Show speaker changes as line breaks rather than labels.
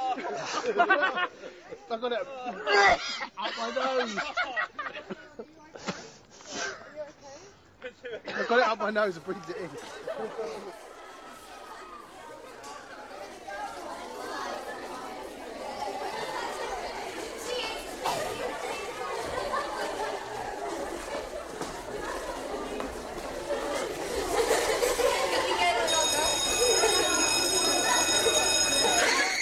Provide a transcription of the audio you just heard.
I got it up my nose. I got it up my nose and breathed it in.